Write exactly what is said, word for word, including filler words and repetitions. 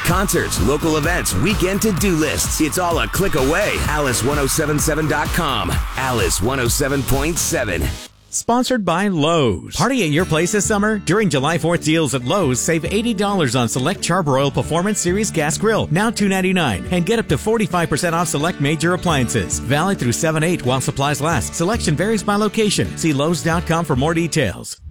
Concerts, local events, weekend to-do lists. It's all a click away. Alice ten seventy-seven dot com. Alice one oh seven point seven. Sponsored by Lowe's. Party at your place this summer? During July fourth deals at Lowe's, save eighty dollars on select Charbroil Performance Series gas grill, now two ninety-nine, and get up to forty-five percent off select major appliances. Valid through seven eight while supplies last. Selection varies by location. See Lowe's dot com for more details.